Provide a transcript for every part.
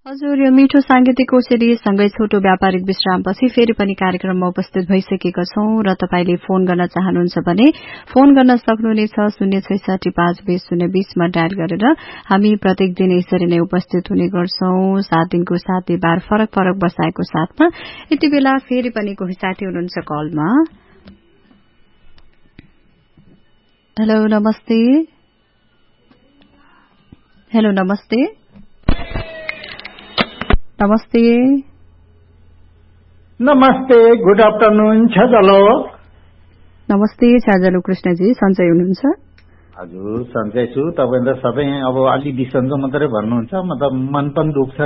हजुर, यो मिठो सांगीतिक कोसेली सँगै छोटो व्यापारिक विश्रामपछि फेरि पनि कार्यक्रममा उपस्थित भइसकेका छौं र तपाईले फोन गर्न चाहनुहुन्छ भने फोन गर्न सक्नुहुनेछ 066522020 मा डायल गरेर। हामी प्रत्येक दिन यसरी नै उपस्थित हुने गर्छौं, 7 दिनको 7 बार फरक फरक बसाएको साथमा। यति बेला फेरि पनि कोही साथी हुनुहुन्छ कलमा। हेलो नमस्ते। हेलो नमस्ते। नमस्ते। नमस्ते, गुड आफ्टरनुन छजलो। नमस्ते छजलो कृष्णजी, सन्चै हुनुहुन्छ? हजुर सन्चै छु। तपाईं त सबै अब अलि बिसन्चो मात्रै भन्नुहुन्छ, म त मन पनि दुख्छ।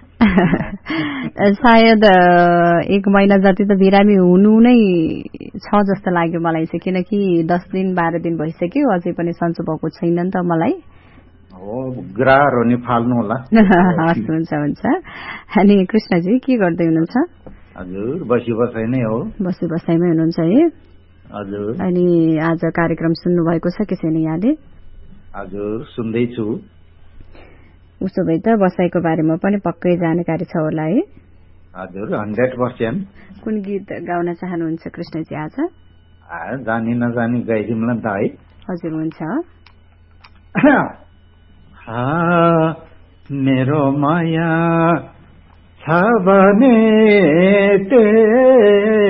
सायद 1 महिना जति त बिरामी हुनु नै छ जस्तो लाग्यो मलाई चाहिँ, किनकि 10 दिन 12 दिन भइसक्यो, अझै पनि सन्चो भएको छैन नि त मलाई। हो, ग्राहरहरू नि फाल्नु होला। हस्, हुन्छ हुन्छ। अनि कृष्णजी के गर्दै हुनुहुन्छ? हजुर बसी बसाइ नै हो। बसी बसाइमै हुनुहुन्छ है? हजुर। अनि आज कार्यक्रम सुन्नु भएको छ कि छैन यहाँले? हजुर सुन्दै छु। उसो भए त बसाइको बारेमा पनि पक्कै जानकारी छ होला है? हजुर 100%। कुन गीत गाउन चाहनुहुन्छ कृष्णजी आज? जानी नजानी गाइदिउँला नि त है? हजुर हुन्छ। मेरो माया छ भने